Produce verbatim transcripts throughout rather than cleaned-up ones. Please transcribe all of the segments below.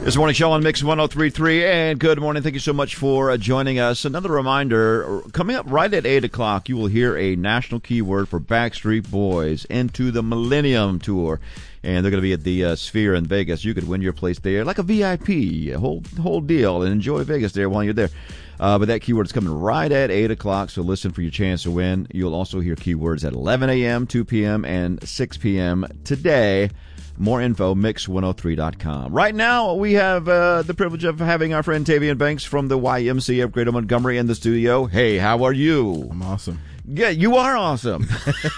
This morning show on Mix one oh three point three, and good morning. Thank you so much for uh, joining us. Another reminder, coming up right at eight o'clock, you will hear a national keyword for Backstreet Boys Into the Millennium Tour. And they're going to be at the uh, Sphere in Vegas. You could win your place there, like a V I P, a whole, whole deal, and enjoy Vegas there while you're there. Uh, but that keyword is coming right at eight o'clock, so listen for your chance to win. You'll also hear keywords at eleven a.m., two p.m., and six p.m. today. More info, mix one oh three dot com. Right now, we have uh, the privilege of having our friend Tavian Banks from the Y M C A of Greater Montgomery in the studio. Hey, how are you? I'm awesome. Yeah, you are awesome.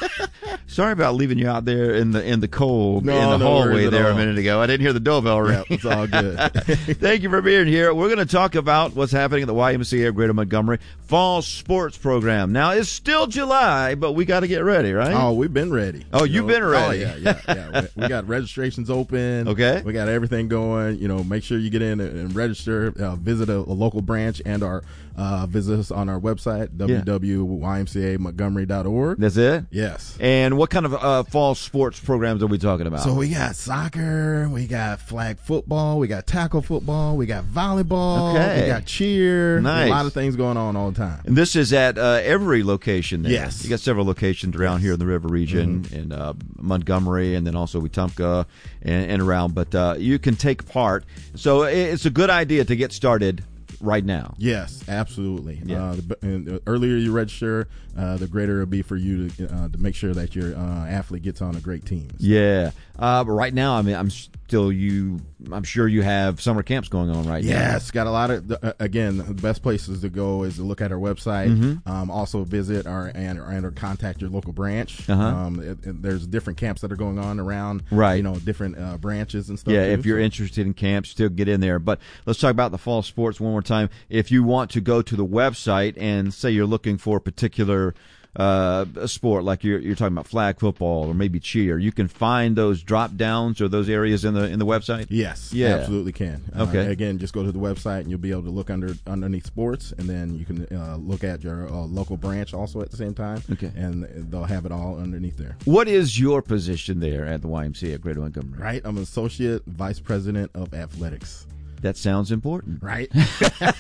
Sorry about leaving you out there in the in the cold no, in the no hallway there all. a minute ago. I didn't hear the doorbell ring. Yeah, it's all good. Thank you for being here. We're going to talk about what's happening at the Y M C A of Greater Montgomery Fall Sports Program. Now, it's still July, but we got to get ready, right? Oh, we've been ready. Oh, you you've know? been ready. Oh, yeah, yeah, yeah. We, we got registrations open. Okay. We got everything going. You know, make sure you get in and register. Uh, visit a, a local branch and our uh, visit us on our website, w w w dot y m c a montgomery dot org. That's it? Yes. And what kind of uh, fall sports programs are we talking about? So we got soccer, we got flag football, we got tackle football, we got volleyball, okay. we got cheer. Nice. A lot of things going on all the time. And this is at uh, every location there. Yes. You got several locations around yes. here in the River region, mm-hmm. in uh, Montgomery, and then also Wetumpka and, and around. But uh, you can take part. So it's a good idea to get started right now. Yes, absolutely. Yeah. Uh, the, and the earlier you register, uh, the greater it'll be for you to uh, to make sure that your uh, athlete gets on a great team. Yeah. Uh, but right now, I mean, I'm still you. I'm sure you have summer camps going on right yes, now. Yes, got a lot of. Uh, again, the best places to go is to look at our website. Mm-hmm. Um, also visit our and, and or contact your local branch. Uh-huh. Um, it, it, there's different camps that are going on around. Right. You know, different uh, branches and stuff. Yeah. too, If you're so. interested in camps, still get in there. But let's talk about the fall sports one more time. If you want to go to the website and say you're looking for a particular uh, sport, like you're you're talking about flag football or maybe cheer, you can find those drop downs or those areas in the in the website. Yes, yeah, absolutely can. Okay. Uh, again, just go to the website and you'll be able to look under underneath sports, and then you can uh, look at your uh, local branch also at the same time. Okay. And they'll have it all underneath there. What is your position there at the Y M C A at Greater Montgomery? Right, I'm associate vice president of athletics. That sounds important. Right? no,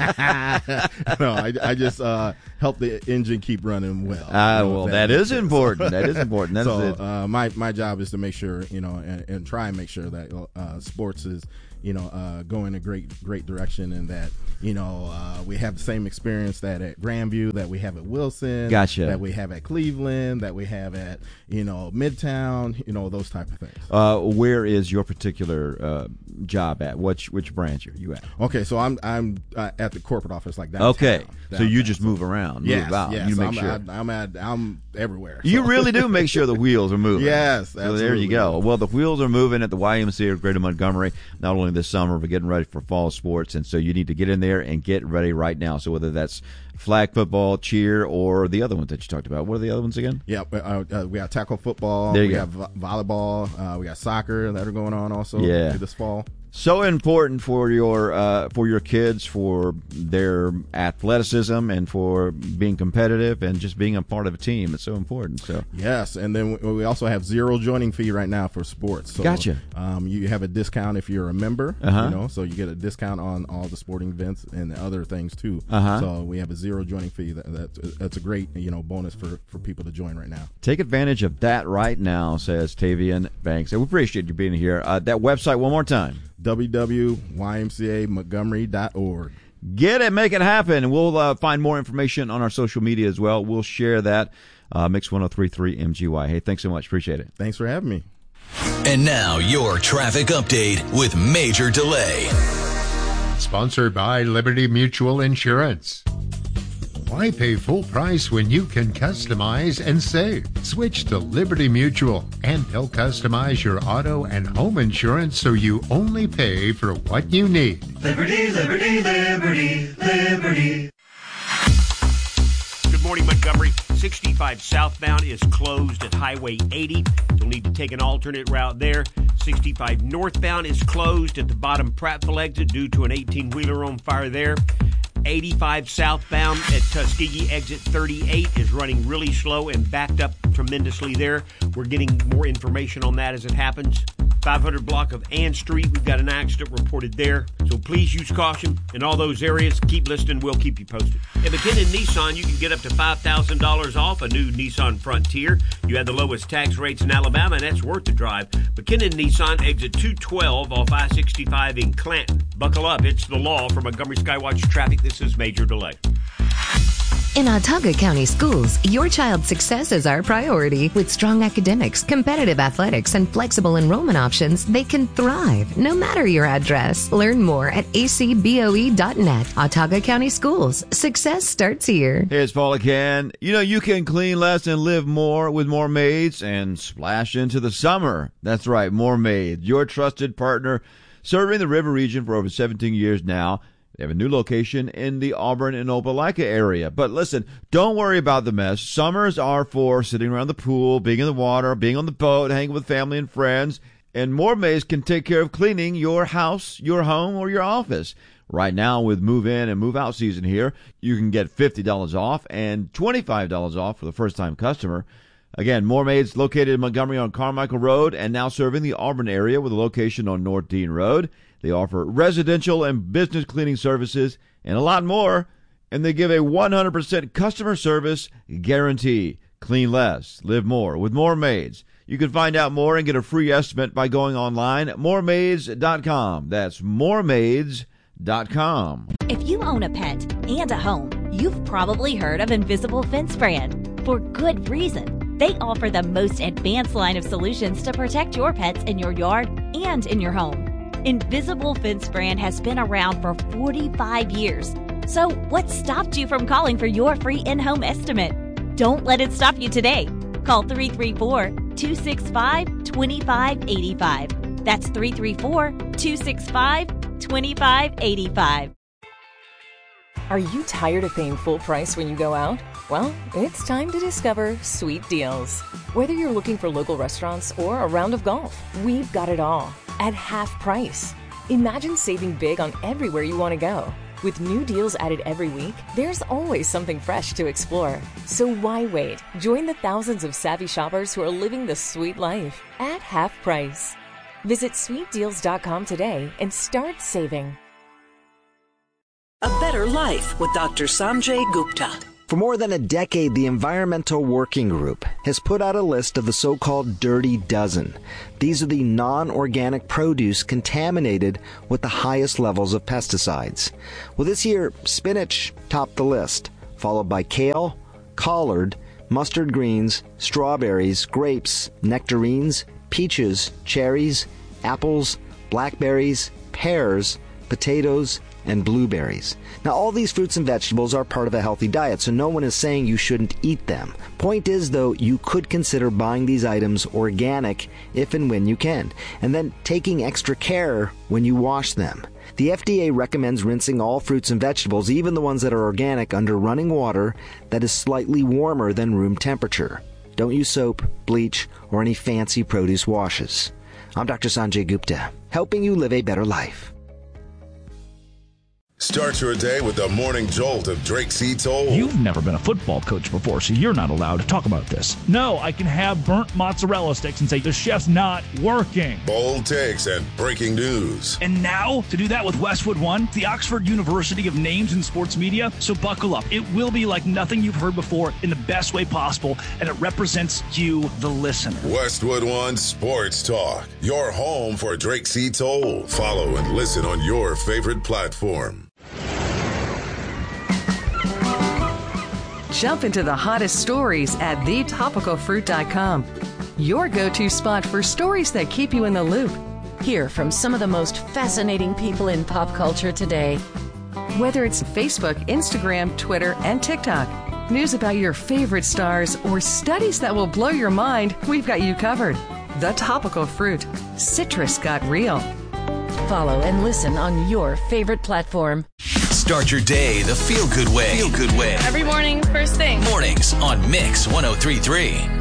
I, I just uh, help the engine keep running well. Ah, uh, you know, well, that, that is important. That is important. That so is it. Uh, my, my job is to make sure, you know, and, and try and make sure that uh, sports is, you know, uh, going a great, great direction, and that, you know, uh, we have the same experience that at Grandview, that we have at Wilson, gotcha. that we have at Cleveland, that we have at, you know, Midtown, you know, those type of things. Uh, where is your particular uh, job at? Which which branch are you at? Okay, so I'm I'm uh, at the corporate office, like that. Okay, so you just move around, move yes, out. Yes, you make I'm, sure. I, I'm at I'm everywhere. So. You really do make sure the wheels are moving. Yes, so absolutely. there you go. Well, the wheels are moving at the Y M C A of Greater Montgomery, not only this summer, but getting ready for fall sports, and so you need to get in there and get ready right now. So whether that's flag football, cheer, or the other ones that you talked about. What are the other ones again? Yeah, uh, uh, we got tackle football. There you we go. have vo- volleyball. Uh, we got soccer that are going on also. Yeah. this fall. So important for your uh, for your kids, for their athleticism, and for being competitive, and just being a part of a team. It's so important. So yes, and then we also have zero joining fee right now for sports. So, gotcha. Um, you have a discount if you're a member. Uh-huh. You know, so you get a discount on all the sporting events and other things too. Uh-huh. So we have a zero joining fee. That, that's that's a great you know bonus for, for people to join right now. Take advantage of that right now, says Tavian Banks. And we appreciate you being here. Uh, that website one more time. w w w dot y m c a montgomery dot org. Get it, make it happen. And we'll uh, find more information on our social media as well. We'll share that. Uh, Mix one oh three point three M G Y. Hey, thanks so much. Appreciate it. Thanks for having me. And now your traffic update with Major Delay. Sponsored by Liberty Mutual Insurance. Why pay full price when you can customize and save? Switch to Liberty Mutual, and they'll customize your auto and home insurance so you only pay for what you need. Liberty, Liberty, Liberty, Liberty. Good morning, Montgomery. sixty-five southbound is closed at Highway eighty. You'll need to take an alternate route there. sixty-five northbound is closed at the bottom Prattville exit due to an eighteen-wheeler on fire there. eighty-five southbound at Tuskegee, exit thirty-eight is running really slow and backed up tremendously there. We're getting more information on that as it happens. five hundred block of Ann Street, we've got an accident reported there. So please use caution in all those areas. Keep listening. We'll keep you posted. At McKinnon Nissan, you can get up to five thousand dollars off a new Nissan Frontier. You have the lowest tax rates in Alabama, and that's worth the drive. McKinnon Nissan, exit two twelve off I sixty-five in Clanton. Buckle up. It's the law. For Montgomery Skywatch Traffic, this is Major Delay. In Autauga County Schools, your child's success is our priority. With strong academics, competitive athletics, and flexible enrollment options, they can thrive no matter your address. Learn more at a c b o e dot net. Autauga County Schools. Success starts here. Hey, it's Paul again. You know, you can clean less and live more with More Maids and splash into the summer. That's right, More Maids, your trusted partner, serving the river region for over seventeen years now. They have a new location in the Auburn and Opelika area. But listen, don't worry about the mess. Summers are for sitting around the pool, being in the water, being on the boat, hanging with family and friends. And More Maids can take care of cleaning your house, your home, or your office. Right now, with move-in and move-out season here, you can get fifty dollars off and twenty-five dollars off for the first-time customer. Again, More Maids located in Montgomery on Carmichael Road and now serving the Auburn area with a location on North Dean Road. They offer residential and business cleaning services and a lot more, and they give a one hundred percent customer service guarantee. Clean less, live more with More Maids. You can find out more and get a free estimate by going online at more maids dot com. That's more maids dot com. If you own a pet and a home, you've probably heard of Invisible Fence Brand. For good reason. They offer the most advanced line of solutions to protect your pets in your yard and in your home. Invisible Fence Brand has been around for forty-five years. So what stopped you from calling for your free in-home estimate? Don't let it stop you today. Call three three four, two six five, two five eight five. That's three three four, two six five, two five eight five. Are you tired of paying full price when you go out? Well, it's time to discover Sweet Deals. Whether you're looking for local restaurants or a round of golf, we've got it all at half price. Imagine saving big on everywhere you want to go. With new deals added every week, there's always something fresh to explore. So why wait? Join the thousands of savvy shoppers who are living the sweet life at half price. Visit sweet deals dot com today and start saving. A Better Life with Doctor Sanjay Gupta. For more than a decade, the Environmental Working Group has put out a list of the so-called Dirty Dozen. These are the non-organic produce contaminated with the highest levels of pesticides. Well, this year, spinach topped the list, followed by kale, collard, mustard greens, strawberries, grapes, nectarines, peaches, cherries, apples, blackberries, pears, potatoes, and blueberries. Now, all these fruits and vegetables are part of a healthy diet, so no one is saying you shouldn't eat them. Point is, though, you could consider buying these items organic if and when you can, and then taking extra care when you wash them. The F D A recommends rinsing all fruits and vegetables, even the ones that are organic, under running water that is slightly warmer than room temperature. Don't use soap, bleach, or any fancy produce washes. I'm Doctor Sanjay Gupta, helping you live a better life. Start your day with the morning jolt of Drake C. Toll. You've never been a football coach before, so you're not allowed to talk about this. No, I can have burnt mozzarella sticks and say the chef's not working. Bold takes and breaking news. And now, to do that with Westwood One, the Oxford University of Names in Sports Media. So buckle up. It will be like nothing you've heard before in the best way possible, and it represents you, the listener. Westwood One Sports Talk, your home for Drake C. Toll. Follow and listen on your favorite platform. Jump into the hottest stories at the topical fruit dot com. Your go-to spot for stories that keep you in the loop. Hear from some of the most fascinating people in pop culture today. Whether it's Facebook, Instagram, Twitter, and TikTok, news about your favorite stars, or studies that will blow your mind, we've got you covered. The Topical Fruit. Citrus got real. Follow and listen on your favorite platform. Start your day the feel-good way. Feel good way. Every morning, first thing. Mornings on Mix one oh three point three.